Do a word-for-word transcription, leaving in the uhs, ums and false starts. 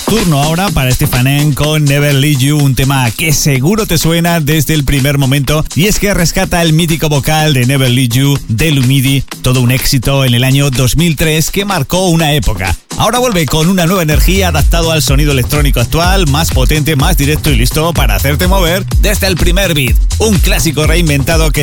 Turno ahora para Stefanen con Never Leave You, un tema que seguro te suena desde el primer momento, y es que rescata el mítico vocal de Never Leave You de Lumidi, todo un éxito en el año dos mil tres que marcó una época. Ahora vuelve con una nueva energía adaptado al sonido electrónico actual, más potente, más directo y listo para hacerte mover desde el primer beat. Un clásico reinventado que